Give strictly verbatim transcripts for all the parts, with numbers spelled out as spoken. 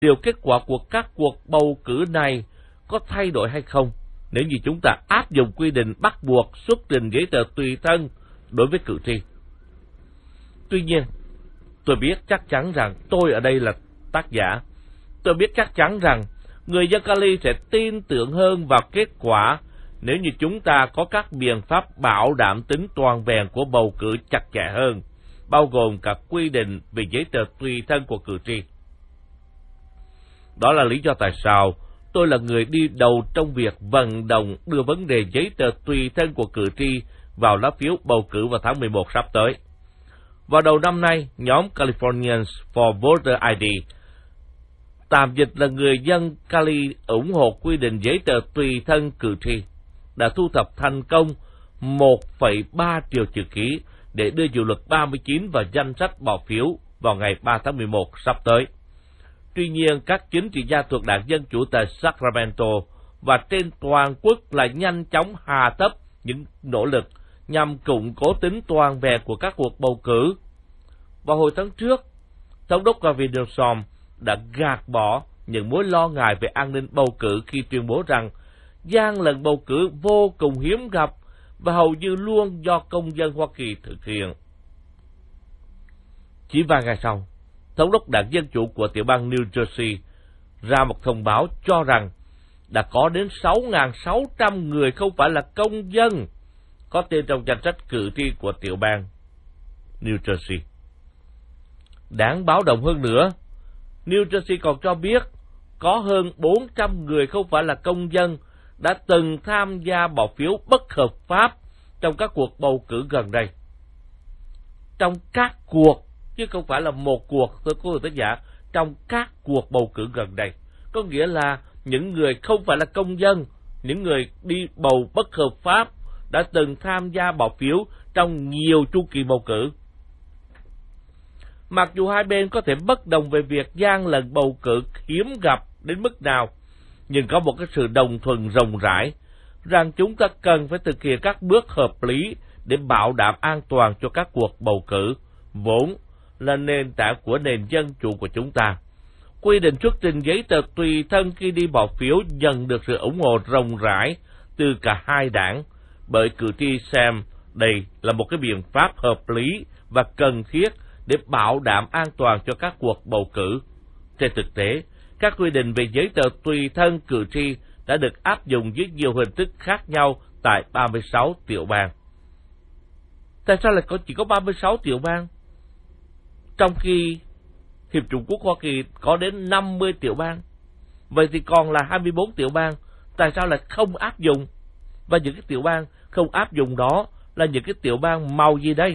điều kết quả của các cuộc bầu cử này có thay đổi hay không nếu như chúng ta áp dụng quy định bắt buộc xuất trình giấy tờ tùy thân đối với cử tri. Tuy nhiên, tôi biết chắc chắn rằng tôi ở đây là tác giả. Tôi biết chắc chắn rằng người dân Cali sẽ tin tưởng hơn vào kết quả nếu như chúng ta có các biện pháp bảo đảm tính toàn vẹn của bầu cử chặt chẽ hơn, bao gồm cả quy định về giấy tờ tùy thân của cử tri. Đó là lý do tại sao tôi là người đi đầu trong việc vận động đưa vấn đề giấy tờ tùy thân của cử tri vào lá phiếu bầu cử vào tháng mười một sắp tới. Vào đầu năm nay, nhóm Californians for Voter i đê, tạm dịch là người dân Cali ủng hộ quy định giấy tờ tùy thân cử tri, đã thu thập thành công một phẩy ba triệu chữ ký để đưa dự luật ba mươi chín vào danh sách bỏ phiếu vào ngày ba tháng mười một sắp tới. Tuy nhiên, các chính trị gia thuộc Đảng Dân Chủ tại Sacramento và trên toàn quốc lại nhanh chóng hạ thấp những nỗ lực nhằm củng cố tính toàn vẹn của các cuộc bầu cử. Vào hồi tháng trước, Thống đốc Gavin Newsom đã gạt bỏ những mối lo ngại về an ninh bầu cử khi tuyên bố rằng gian lận bầu cử vô cùng hiếm gặp và hầu như luôn do công dân Hoa Kỳ thực hiện. Chỉ vài ngày sau, Thống đốc Đảng Dân Chủ của tiểu bang New Jersey ra một thông báo cho rằng đã có đến sáu nghìn sáu trăm người không phải là công dân có tên trong danh sách cử tri của tiểu bang New Jersey. Đáng báo động hơn nữa, New Jersey còn cho biết có hơn bốn trăm người không phải là công dân đã từng tham gia bỏ phiếu bất hợp pháp trong các cuộc bầu cử gần đây. Trong các cuộc, chứ không phải là một cuộc, tôi có người giả, trong các cuộc bầu cử gần đây. Có nghĩa là những người không phải là công dân, những người đi bầu bất hợp pháp đã từng tham gia bỏ phiếu trong nhiều chu kỳ bầu cử. Mặc dù hai bên có thể bất đồng về việc gian lận bầu cử hiếm gặp đến mức nào, nhưng có một cái sự đồng thuận rộng rãi rằng chúng ta cần phải thực hiện các bước hợp lý để bảo đảm an toàn cho các cuộc bầu cử, vốn là nền tảng của nền dân chủ của chúng ta. Quy định xuất trình giấy tờ tùy thân khi đi bỏ phiếu nhận được sự ủng hộ rộng rãi từ cả hai đảng, bởi cử tri xem đây là một cái biện pháp hợp lý và cần thiết để bảo đảm an toàn cho các cuộc bầu cử. Trên thực tế, các quy định về giấy tờ tùy thân cử tri đã được áp dụng dưới nhiều hình thức khác nhau tại ba mươi sáu tiểu bang. Tại sao lại có chỉ có ba mươi sáu tiểu bang? Trong khi Hiệp chủng quốc Hoa Kỳ có đến năm mươi tiểu bang. Vậy thì còn là hai mươi bốn tiểu bang. Tại sao lại không áp dụng? Và những cái tiểu bang không áp dụng đó là những cái tiểu bang màu gì đây?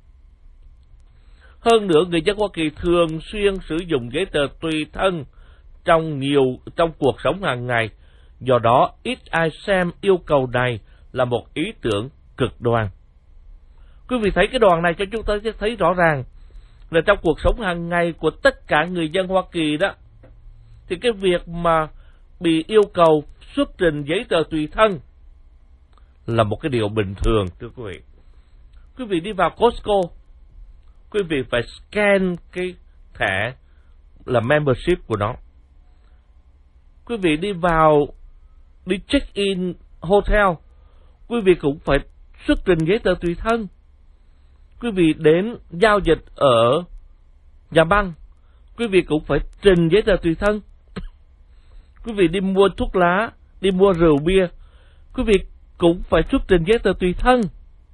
Hơn nữa, người dân Hoa Kỳ thường xuyên sử dụng giấy tờ tùy thân trong nhiều trong cuộc sống hàng ngày. Do đó, ít ai xem yêu cầu này là một ý tưởng cực đoan. Quý vị thấy cái đoạn này cho chúng ta sẽ thấy rõ ràng là trong cuộc sống hàng ngày của tất cả người dân Hoa Kỳ đó, thì cái việc mà bị yêu cầu xuất trình giấy tờ tùy thân là một cái điều bình thường, thưa quý vị. Quý vị đi vào Costco, quý vị phải scan cái thẻ là membership của nó. Quý vị đi vào, đi check-in hotel, quý vị cũng phải xuất trình giấy tờ tùy thân. Quý vị đến giao dịch ở nhà băng, quý vị cũng phải trình giấy tờ tùy thân. Quý vị đi mua thuốc lá, đi mua rượu bia, quý vị cũng phải xuất trình giấy tờ tùy thân.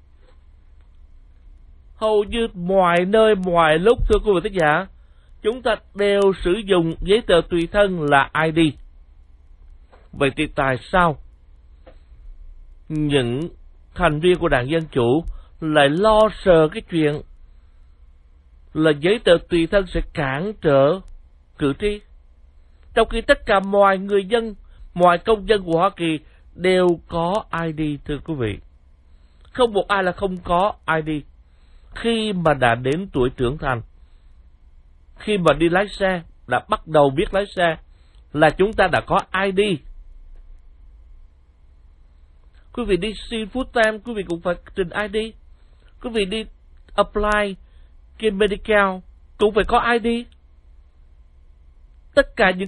Hầu như mọi nơi, mọi lúc, thưa quý vị tất giả, chúng ta đều sử dụng giấy tờ tùy thân là i đê. Vậy thì tại sao những thành viên của Đảng Dân Chủ lại lo sợ cái chuyện là giấy tờ tùy thân sẽ cản trở cử tri, trong khi tất cả mọi người dân, mọi công dân của Hoa Kỳ đều có i đê, thưa quý vị. Không một ai là không có i đê. Khi mà đã đến tuổi trưởng thành, khi mà đi lái xe, đã bắt đầu biết lái xe, là chúng ta đã có i đê. Quý vị đi xin food stamp, quý vị cũng phải trình i đê. Quý vị đi apply cái Medicare cũng phải có i đê. tất cả những